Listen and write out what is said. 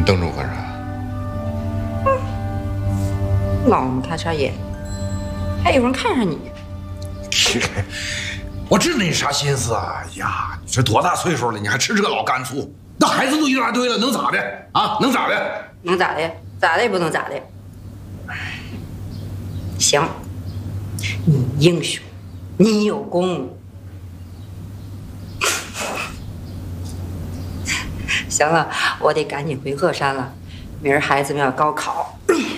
你瞪着我干啥？ 老么看啥眼？还有人看上你？ 我知道你啥心思啊！呀，你这多大岁数了，你还吃这老干醋？那孩子都一大堆了，能咋的啊？能咋的？ 能咋的？咋的也不能咋的。行，你英雄，你有功。行了，我得赶紧回鹤山了，明儿孩子们要高考，